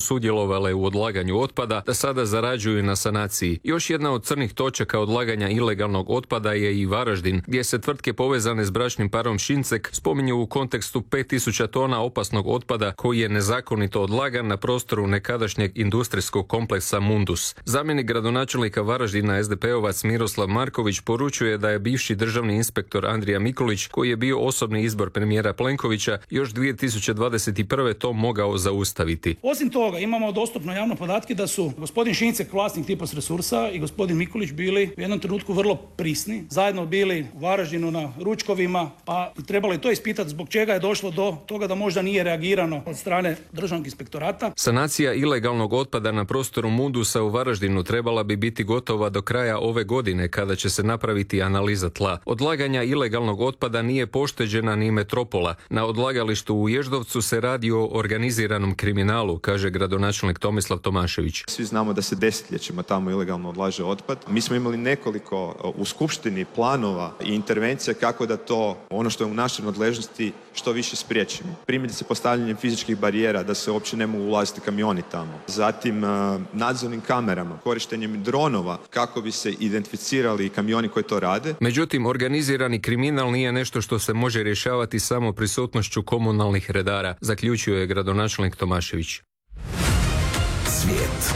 sudjelovale u odlaganju otpada, da sada zarađuju na sanaciji. Još jedna od crnih točaka odlaganja ilegalnog otpada je i Varaždin, gdje se tvrtke povezane s bračnim parom Šincek spominju u kontekstu 5000 tona opasnog otpada koji je nezakonito odlagan na prostoru nekadašnjeg industrijskog kompleksa Mundus. Zamjenik gradonačelnika Varaždina SDP-ovac Miroslav Marković poručuje da je bivši državni inspektor Andrija Mikulić, koji je bio osobni izbor premijera Plenkovića, još 2021. to mogao zaustaviti. Osim toga, imamo dostupno javno podatke da su gospodin Šincek, vlasnik Tipos Resursa, i gospodin Mikulić bili u jednom trenutku vrlo prisni. Zajedno bili u Varaždinu na ručkovima, pa trebalo je to ispitati zbog čega je došlo do toga da možda nije reagirano od strane državnog inspektorata. Sanacija ilegalnog otpada na prostoru Mundusa u Varaždinu trebala bi biti gotova do kraja ove godine, kada će se napraviti analiza tla. Odlaganja ilegalnog otpada nije pošteđena ni metropola. Na odlagalištu u Ježdovcu se radi o organiziranom kriminalu, kaže gradonačelnik Tomislav Tomašević. Svi znamo da se desetljećima tamo ilegalno odlaže otpad. Mi smo imali nekoliko u skupštini planova i intervencija kako da to, ono što je u našoj nadležnosti, što više spriječimo. Primjerice postavljanjem fizičkih barijera da se uopće ne mogu ulaziti kamioni tamo. Zatim nadzornim kamerama, korištenjem dronova kako bi se identificirali kamioni koji to rade. Međutim, organizirani kriminal nije nešto što se može rješavati samo prisutnošću komunalnih redara, zaključio je gradonačelnik Tomašević. Svijet.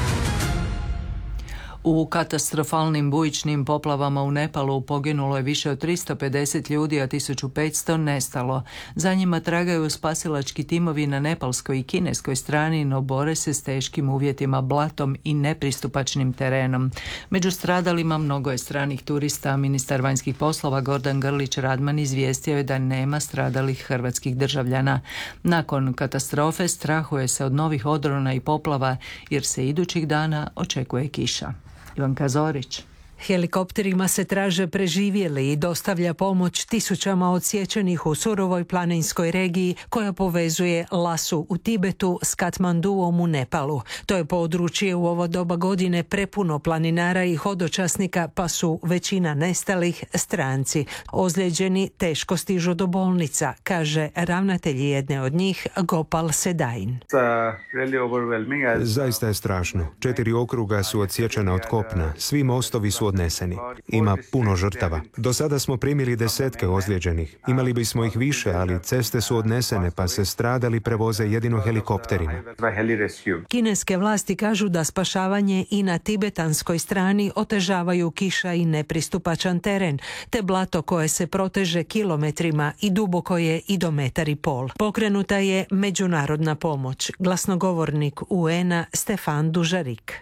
U katastrofalnim bujičnim poplavama u Nepalu poginulo je više od 350 ljudi, a 1500 nestalo. Za njima tragaju spasilački timovi na nepalskoj i kineskoj strani, no bore se s teškim uvjetima, blatom i nepristupačnim terenom. Među stradalima mnogo je stranih turista. Ministar vanjskih poslova Gordan Grlić Radman izvijestio je da nema stradalih hrvatskih državljana. Nakon katastrofe strahuje se od novih odrona i poplava, jer se idućih dana očekuje kiša. Ivanka Zorić. Helikopterima se traže preživjeli i dostavlja pomoć tisućama odsječenih u surovoj planinskoj regiji koja povezuje Lasu u Tibetu s Katmanduom u Nepalu. To je područje u ovo doba godine prepuno planinara i hodočasnika, pa su većina nestalih stranci. Ozlijeđeni teško stižu do bolnica, kaže ravnatelj jedne od njih, Gopal Sedain. Zaista je strašno. 4 okruga su odsječena od kopna. Svi mostovi su odneseni. Ima puno žrtava. Do sada smo primili desetke ozlijeđenih. Imali bismo ih više, ali ceste su odnesene, pa se stradali prevoze jedino helikopterima. Kineske vlasti kažu da spašavanje i na tibetanskoj strani otežavaju kiša i nepristupačan teren, te blato koje se proteže kilometrima i duboko je i do 1,5 metra. Pokrenuta je međunarodna pomoć. Glasnogovornik UN-a Stefan Dužarik.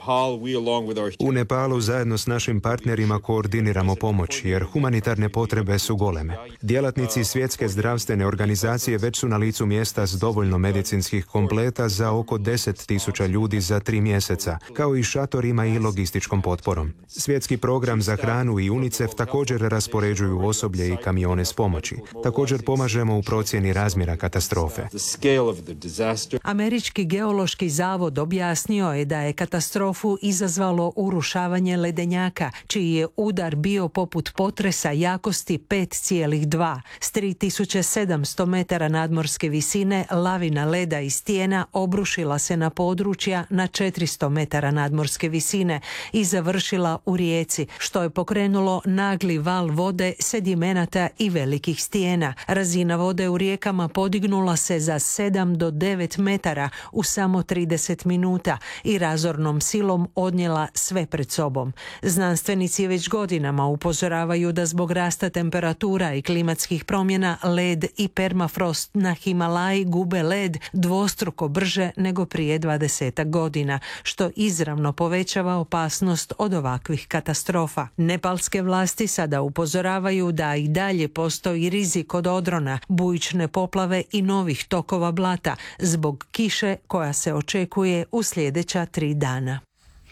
U Nepalu zajedno s našim partnerima koordiniramo pomoć, jer humanitarne potrebe su goleme. Djelatnici Svjetske zdravstvene organizacije već su na licu mjesta s dovoljno medicinskih kompleta za oko 10.000 ljudi za 3 mjeseca, kao i šatorima i logističkom potporom. Svjetski program za hranu i UNICEF također raspoređuju osoblje i kamione s pomoći. Također pomažemo u procjeni razmjera katastrofe. Američki geološki zavod objasnio je da je katastrofu izazvalo urušavanje ledenjaka, čiji je udar bio poput potresa jakosti 5,2. S 3700 metara nadmorske visine lavina leda i stijena obrušila se na područja na 400 metara nadmorske visine i završila u rijeci, što je pokrenulo nagli val vode, sedimenata i velikih stijena. Razina vode u rijekama podignula se za 7 do 9 metara u samo 30 minuta i razornom silom odnijela sve pred sobom. Znanstvenici već godinama upozoravaju da zbog rasta temperatura i klimatskih promjena led i permafrost na Himalaji gube led dvostruko brže nego prije 20 godina, što izravno povećava opasnost od ovakvih katastrofa. Nepalske vlasti sada upozoravaju da i dalje postoji rizik od odrona, bujične poplave i novih tokova blata zbog kiše koja se očekuje u sljedeća 3 dana.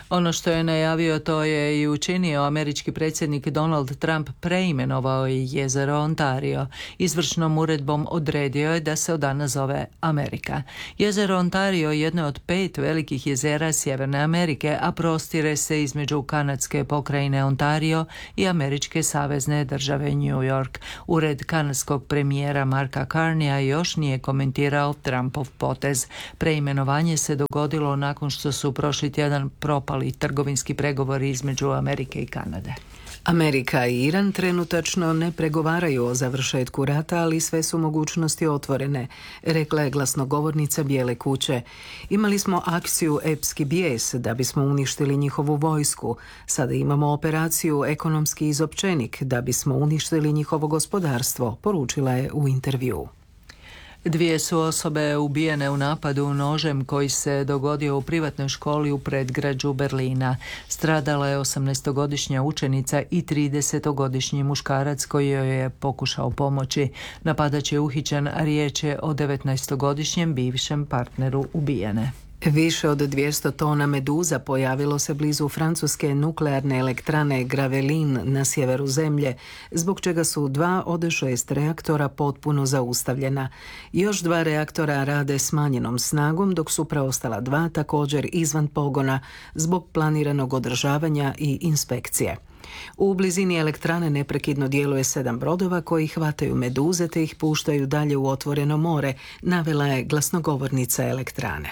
Ono što je najavio to je i učinio. Američki predsjednik Donald Trump preimenovao je jezero Ontario. Izvršnom uredbom odredio je da se od dana zove Amerika. Jezero Ontario je jedno od 5 velikih jezera Sjeverne Amerike, a prostire se između kanadske pokrajine Ontario i američke savezne države New York. Ured kanadskog premijera Marka Carneya još nije komentirao Trumpov potez. Preimenovanje se dogodilo nakon što su prošli tjedan propali trgovinski pregovori između Amerike i Kanade. Amerika i Iran trenutačno ne pregovaraju o završetku rata, ali sve su mogućnosti otvorene, rekla je glasnogovornica Bijele kuće. Imali smo akciju Epski bijes da bismo uništili njihovu vojsku. Sada imamo operaciju Ekonomski izopćenik da bismo uništili njihovo gospodarstvo, poručila je u intervjuu. 2 su osobe ubijene u napadu nožem koji se dogodio u privatnoj školi u predgrađu Berlina. Stradala je 18-godišnja učenica i 30-godišnji muškarac koji joj je pokušao pomoći. Napadač je uhićen, a riječ je o 19-godišnjem bivšem partneru ubijene. Više od 200 tona meduza pojavilo se blizu francuske nuklearne elektrane Gravelines na sjeveru zemlje, zbog čega su 2 od 6 reaktora potpuno zaustavljena. Još 2 reaktora rade smanjenom snagom, dok su preostala 2 također izvan pogona zbog planiranog održavanja i inspekcije. U blizini elektrane neprekidno djeluje 7 brodova koji hvataju meduze te ih puštaju dalje u otvoreno more, navela je glasnogovornica elektrane.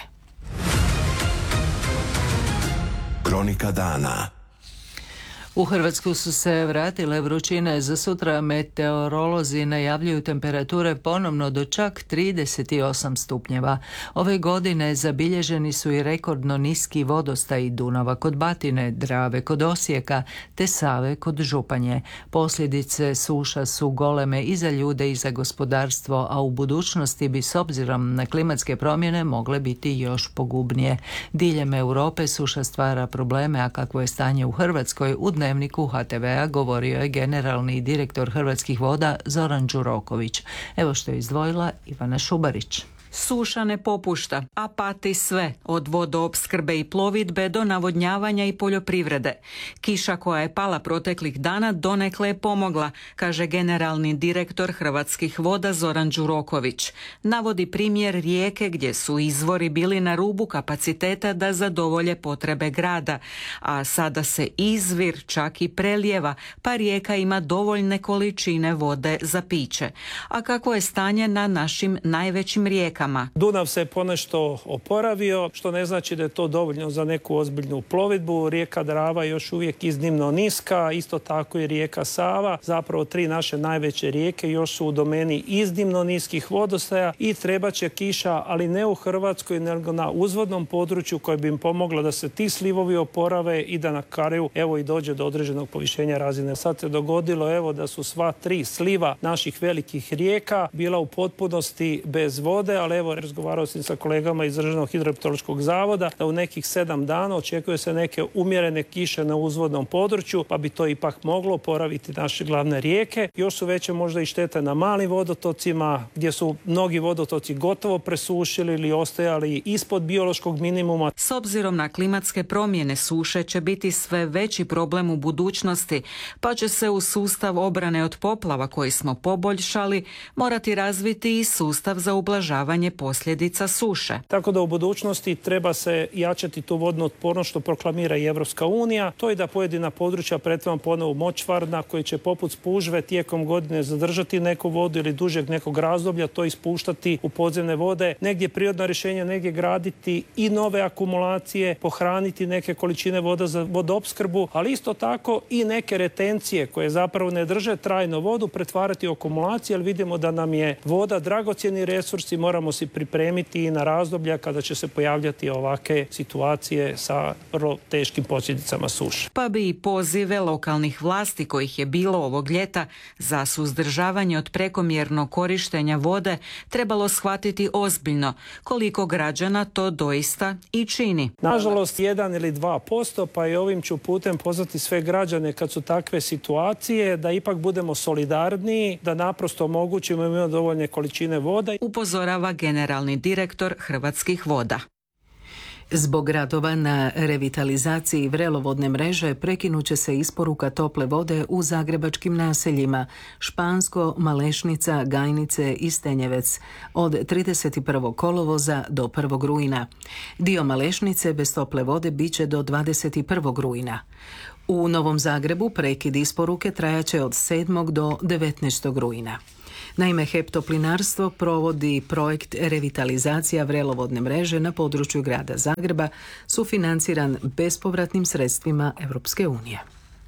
Kronika dana. U Hrvatsku su se vratile vrućine. Za sutra meteorolozi najavljuju temperature ponovno do čak 38 stupnjeva. Ove godine zabilježeni su i rekordno niski vodostaj Dunava kod Batine, Drave kod Osijeka te Save kod Županje. Posljedice suša su goleme i za ljude i za gospodarstvo, a u budućnosti bi s obzirom na klimatske promjene mogle biti još pogubnije. Diljem Europe suša stvara probleme, a kakvo je stanje u Hrvatskoj u Dnevniku HTV-a govorio je generalni direktor Hrvatskih voda Zoran Đuroković. Evo što je izdvojila Ivana Šubarić. Suša ne popušta, a pati sve, od vodoopskrbe i plovidbe do navodnjavanja i poljoprivrede. Kiša koja je pala proteklih dana donekle je pomogla, kaže generalni direktor Hrvatskih voda Zoran Đuroković. Navodi primjer Rijeke gdje su izvori bili na rubu kapaciteta da zadovolje potrebe grada, a sada se izvir čak i prelijeva, pa Rijeka ima dovoljne količine vode za piće. A kako je stanje na našim najvećim rijekama? Dunav se ponešto oporavio, što ne znači da je to dovoljno za neku ozbiljnu plovidbu. Rijeka Drava je još uvijek iznimno niska, isto tako i rijeka Sava. Zapravo 3 naše najveće rijeke još su u domeni iznimno niskih vodostaja i trebat će kiša, ali ne u Hrvatskoj, nego na uzvodnom području koje bi im pomoglo da se ti slivovi oporave i da na kraju i dođe do određenog povišenja razine. Sad se dogodilo da su sva 3 sliva naših velikih rijeka bila u potpunosti bez vode, ali razgovarao sam sa kolegama iz Državnog hidrometeorološkog zavoda da u nekih 7 dana očekuje se neke umjerene kiše na uzvodnom području, pa bi to ipak moglo oporaviti naše glavne rijeke. Još su veće možda i štete na malim vodotocima, gdje su mnogi vodotoci gotovo presušili ili ostajali ispod biološkog minimuma. S obzirom na klimatske promjene, suše će biti sve veći problem u budućnosti, pa će se u sustav obrane od poplava koji smo poboljšali morati razviti i sustav za ublažavanje posljedica suše. Tako da u budućnosti treba se jačati tu vodnu otpornost što proklamira i Evropska unija. To je da pojedina područja pretvorimo ponovo močvarna koji će poput spužve tijekom godine zadržati neku vodu ili dužeg nekog razdoblja to ispuštati u podzemne vode. Negdje prirodno rješenje, negdje graditi i nove akumulacije, pohraniti neke količine voda za vodoopskrbu, ali isto tako i neke retencije koje zapravo ne drže trajno vodu pretvarati u akumulacije, jer vidimo da nam je voda dragocjeni resurs i moramo si pripremiti i na razdoblja kada će se pojavljati ovakve situacije sa vrlo teškim posljedicama suše. Pa bi i pozive lokalnih vlasti kojih je bilo ovog ljeta za suzdržavanje od prekomjernog korištenja vode trebalo shvatiti ozbiljno, koliko građana to doista i čini. Nažalost 1 ili 2%, pa i ovim ću putem pozvati sve građane kad su takve situacije da ipak budemo solidarniji, da naprosto omogućimo imamo dovoljne količine voda. Upozorava generalni direktor Hrvatskih voda. Zbog radova na revitalizaciji vrelovodne mreže prekinut će se isporuka tople vode u zagrebačkim naseljima Špansko, Malešnica, Gajnice i Stenjevec od 31. kolovoza do 1. rujna. Dio Malešnice bez tople vode biće do 21. rujna. U Novom Zagrebu prekid isporuke trajaće od 7. do 19. rujna. Naime, HEP Toplinarstvo provodi projekt revitalizacija vrelovodne mreže na području grada Zagreba, sufinanciran bespovratnim sredstvima Europske unije.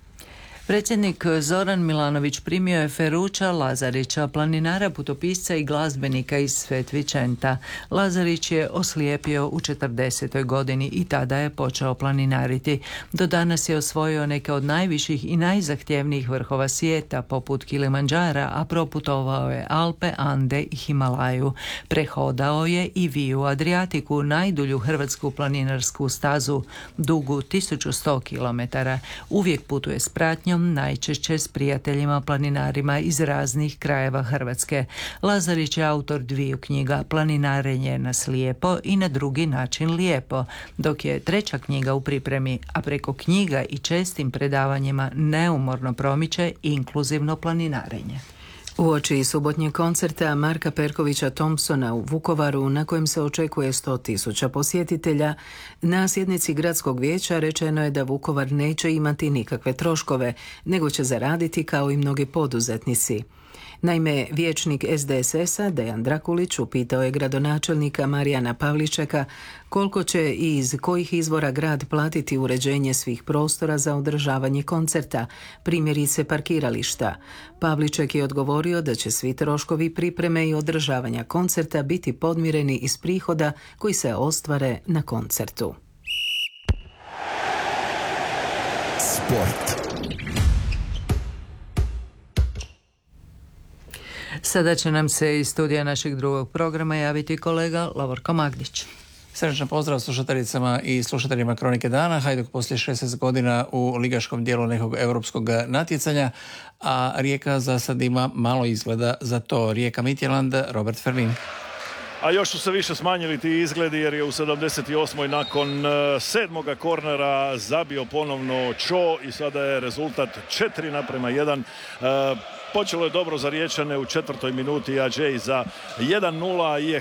Predsjednik Zoran Milanović primio je Feruća Lazarića, planinara, putopisca i glazbenika iz Svet Vicenta. Lazarić je oslijepio u 40. godini i tada je počeo planinariti. Do danas je osvojio neke od najviših i najzahtjevnijih vrhova svijeta, poput Kilimandžara, a proputovao je Alpe, Ande i Himalaju. Prehodao je i Viju Adriatiku, najdulju hrvatsku planinarsku stazu, dugu 1100 km. Uvijek putuje s pratnjom, najčešće s prijateljima planinarima iz raznih krajeva Hrvatske. Lazarić je autor 2 knjiga, Planinarenje na slijepo i Na drugi način lijepo, dok je 3. knjiga u pripremi, a preko knjiga i čestim predavanjima neumorno promiče inkluzivno planinarenje. Uoči subotnjeg koncerta Marka Perkovića Thompsona u Vukovaru, na kojem se očekuje 100.000 posjetitelja, na sjednici gradskog vijeća rečeno je da Vukovar neće imati nikakve troškove, nego će zaraditi kao i mnogi poduzetnici. Naime, vijećnik SDSS-a Dejan Drakulić upitao je gradonačelnika Marijana Pavličeka koliko će i iz kojih izvora grad platiti uređenje svih prostora za održavanje koncerta, primjerice parkirališta. Pavliček je odgovorio da će svi troškovi pripreme i održavanja koncerta biti podmireni iz prihoda koji se ostvare na koncertu. Sport. Sada će nam se iz studija našeg drugog programa javiti kolega Lavorko Magdić. Srečan pozdrav slušateljicama i slušateljima Kronike dana. Hajduk poslije 16 godina u ligaškom dijelu nekog europskog natjecanja, a Rijeka za sad ima malo izgleda za to. Rijeka Midtjylland, Robert Ferlin. A još su se više smanjili ti izgledi jer je u 78. nakon 7. kornera zabio ponovno Cho i sada je rezultat 4:1. Počelo je dobro za Riječane u 4. minuti, Adjei za 1:0 i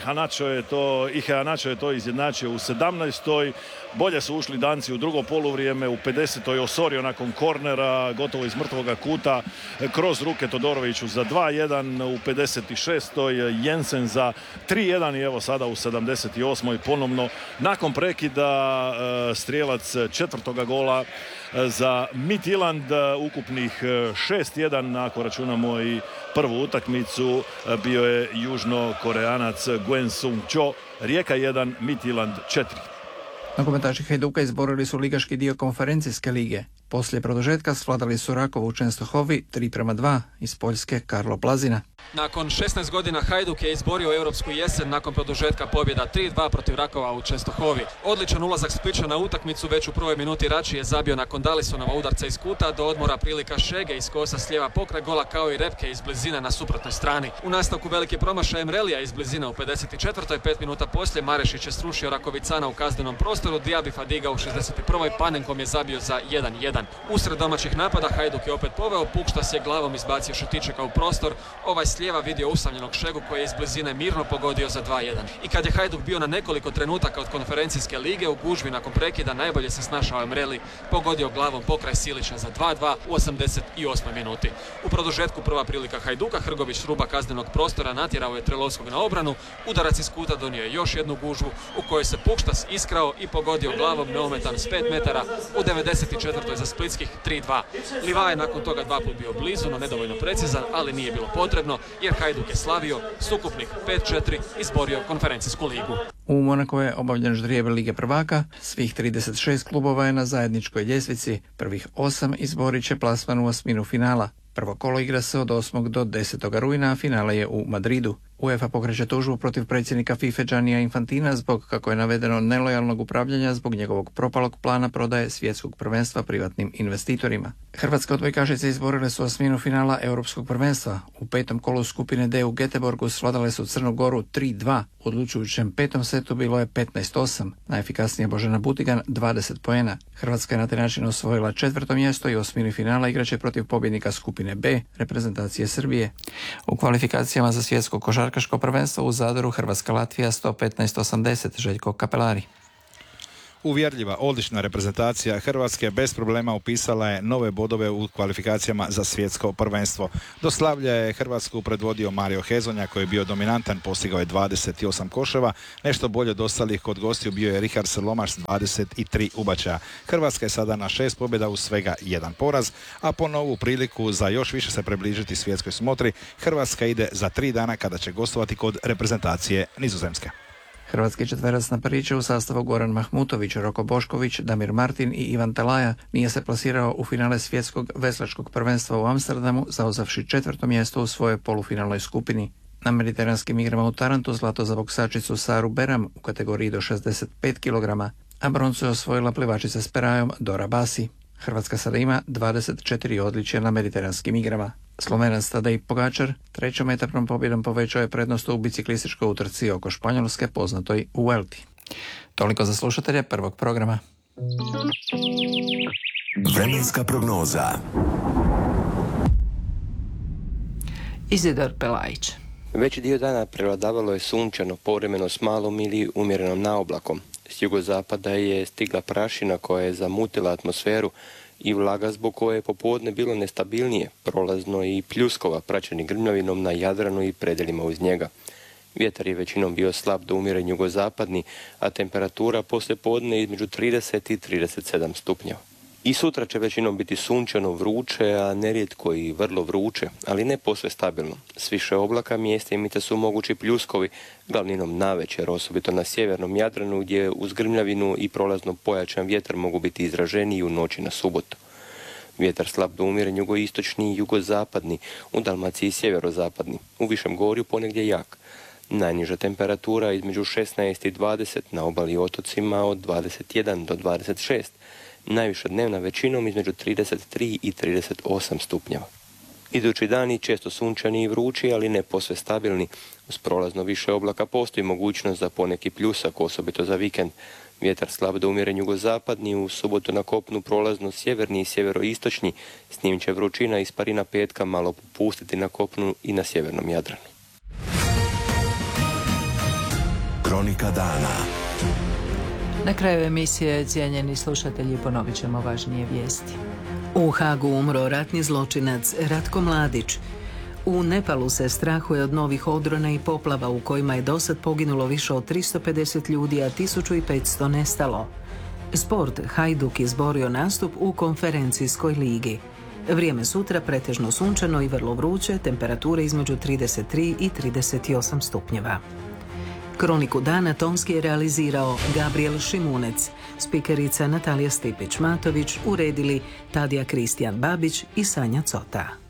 Ihanacho je to izjednačio u 17. Bolje su ušli Danci u drugo poluvrijeme, u 50. Osorio nakon kornera, gotovo iz mrtvoga kuta, kroz ruke Todoroviću za 2:1, u 56. Jensen za 3:1 i evo sada u 78. ponovno nakon prekida strijelac 4. gola za Midtjylland, ukupnih 6:1, ako računamo i prvu utakmicu, bio je južno-koreanac Gwen Sung Cho. Rijeka 1, Midtjylland 4. Nogometaši Hajduka izborili su ligaški dio konferencijske lige. Poslije produžetka svladali su Rakovu u Częstochowi 3:2 iz Poljske Karlo Plazina. Nakon 16 godina Hajduk je izborio europsku jesen nakon produžetka pobjeda 3:2 protiv Rakova u Częstochowi. Odličan ulazak Splića na utakmicu, već u prvoj minuti Rači je zabio nakon Dalisonova udarca iz kuta, do odmora prilika Šege iz kosa s lijeva pokraj gola, kao i Repke iz blizine na suprotnoj strani. U nastavku veliki promašaj Emrelija iz blizine u 54. 5 minuta poslije Marešić je srušio Rakovicana u kaznenom prostoru, Diaby Fadiga u 61. Panenkom je zabio za 1:1. Usred domaćih napada Hajduk je opet poveo, Pukštas je glavom izbacio Šetičeka u prostor, ovaj s lijeva vidio usamljenog Šegu koji je iz blizine mirno pogodio za 2:1. I kad je Hajduk bio na nekoliko trenutaka od konferencijske lige, u gužvi nakon prekida najbolje se snašao Emreli, pogodio glavom pokraj Silića za 2:2 u 88. minuti. U produžetku prva prilika Hajduka, Hrgović s ruba kaznenog prostora natjerao je Trelovskog na obranu, udarac iz kuta donio je još jednu gužvu u kojoj se Pukštas iskrao i pogodio glavom neometan s 5 metara u 94. za splitskih 3:2. Liva je nakon toga 2 put bio blizu, no nedovoljno precizan, ali nije bilo potrebno jer Hajduk je slavio s ukupnih 5:4 izborio konferencijsku ligu. U Monaku je obavljen ždrijeb Lige prvaka, svih 36 klubova je na zajedničkoj ljestvici, prvih 8 izborit će plasman u osminu finala. Prvo kolo igra se od 8. do 10. rujna, a finale je u Madridu. UEFA pokreće tužbu protiv predsjednika FIFA Giannija Infantina zbog, kako je navedeno, nelojalnog upravljanja zbog njegovog propalog plana prodaje svjetskog prvenstva privatnim investitorima. Hrvatske odbojkašice izborile su osminu finala Europskog prvenstva. U petom kolu skupine D u Göteborgu svladale su Crnu Goru 3-2. U odlučujućem petom setu bilo je 15-8. Najefikasnija Božena Butigan 20 poena. Hrvatska je na taj način osvojila četvrto mjesto i osmini finala igraće protiv pobjednika skupine B, reprezentacije Srbije. U kvalifikacijama za svjetsko košarkaško prvenstvo u Zadru Hrvatska-Latvija 115-80, Željko Kapelari. Uvjerljiva, odlična reprezentacija Hrvatske bez problema upisala je nove bodove u kvalifikacijama za svjetsko prvenstvo. Do slavlja je Hrvatsku predvodio Mario Hezonja koji je bio dominantan, postigao je 28 koševa. Nešto bolje od ostalih kod gostiju bio je Richard Selomaš s 23 ubačaja. Hrvatska je sada na 6 pobjeda uz svega 1 poraz, a po novu priliku za još više se približiti svjetskoj smotri Hrvatska ide za 3 dana kada će gostovati kod reprezentacije Nizozemske. Hrvatski četverac na priče u sastavu Goran Mahmutović, Roko Bošković, Damir Martin i Ivan Talaja nije se plasirao u finale svjetskog veslačkog prvenstva u Amsterdamu, zauzavši četvrto mjesto u svojoj polufinalnoj skupini. Na mediteranskim igrama u Tarantu zlato za boksačicu Saru Beram u kategoriji do 65 kg, a broncu je osvojila plivačica s perajom Dora Basi. Hrvatska sada ima 24 odličja na mediteranskim igrama. Slovenac Tadej Pogačar trećom etapnom pobjedom povećao je prednost u biciklističkoj utrci oko Španjolske poznatoj u Vuelti. Toliko za slušatelje prvog programa. Vremenska prognoza. Izidor Pelajić. Veći dio dana prevladavalo je sunčano, povremeno s malom ili umjerenom naoblakom. S jugozapada je stigla prašina koja je zamutila atmosferu i vlaga zbog koje je popodne bilo nestabilnije, prolazno i pljuskova praćeni grmljavinom na Jadranu i predjelima uz njega. Vjetar je većinom bio slab do umjeren jugozapadni, a temperatura poslije podne između 30 i 37 stupnjeva. I sutra će većinom biti sunčano, vruće, a nerijetko i vrlo vruće, ali ne posve stabilno. S više oblaka mjestima su mogući pljuskovi, glavninom navečer, osobito na sjevernom Jadranu, gdje uz grmljavinu i prolazno pojačan vjetar mogu biti izraženiji u noći na subotu. Vjetar slab do umjeren jugoistočni i jugozapadni, u Dalmaciji sjeverozapadni, u Višem Gorju ponegdje jak. Najniža temperatura između 16 i 20, na obali i otocima od 21 do 26. Najviša dnevna većinom između 33 i 38 stupnjeva. Idući dani često sunčani i vrući, ali ne posve stabilni. Uz prolazno više oblaka postoji mogućnost za poneki pljusak, osobito za vikend. Vjetar slab do umjeren jugozapadni, u subotu na kopnu prolazno sjeverni i sjeveroistočni, s njim će vrućina iz parina petka malo popustiti na kopnu i na sjevernom Jadranu. Kronika dana. Na kraju emisije, cijenjeni slušatelji, ponovit ćemo važnije vijesti. U Hagu umro ratni zločinac Ratko Mladić. U Nepalu se strahuje od novih odrona i poplava u kojima je dosad poginulo više od 350 ljudi, a 1500 nestalo. Sport, Hajduk izborio nastup u konferencijskoj ligi. Vrijeme sutra pretežno sunčano i vrlo vruće, temperature između 33 i 38 stupnjeva. Kroniku dana tonski je realizirao Gabriel Šimunec, spikerica Natalija Stipić-Matović, uredili Tadija Kristijan Babić i Sanja Cota.